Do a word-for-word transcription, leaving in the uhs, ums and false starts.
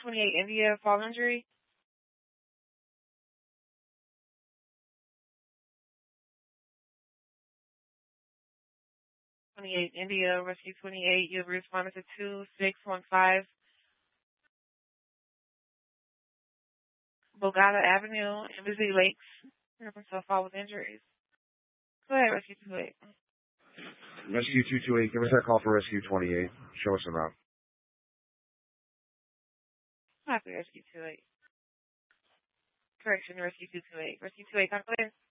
twenty-eight India, fall injury. twenty-eight India, rescue twenty-eight, you've responded to two six one five Bogota Avenue, Embassy Lakes, Arkansas, fall with injuries. Go ahead, rescue twenty-eight. Rescue two two eight, give us that call for rescue twenty-eight. Show us around. Copy, rescue two eight. Correction, rescue two two eight. Rescue two eight, come clear.